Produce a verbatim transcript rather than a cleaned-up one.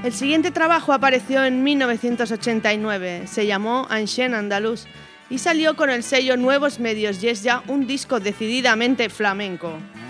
El siguiente trabajo apareció en mil novecientos ochenta y nueve, se llamó Ancien Andaluz y salió con el sello Nuevos Medios y es ya un disco decididamente flamenco.